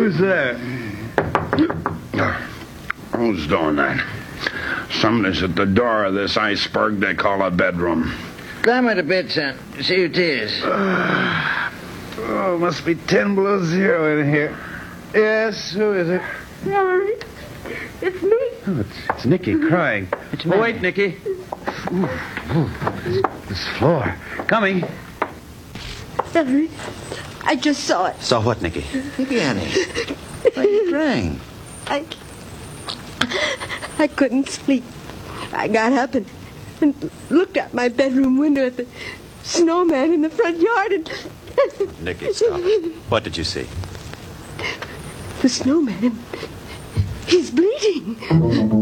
Who's there? Who's doing that? Somebody's at the door of this iceberg they call a bedroom. Climb it a bit, son. See who it is. Oh, must be 10 below zero in here. Yes, who is it? Ellery, it's me. Oh, it's Nicky crying. Oh, wait, Nicky. This floor. Coming. Ellery, I just saw it. Saw what, Nicky? Nicky, honey. Why are you crying? I couldn't sleep. I got up and looked out my bedroom window at the snowman in the front yard and... Nicky, stop. What did you see? The snowman, he's bleeding.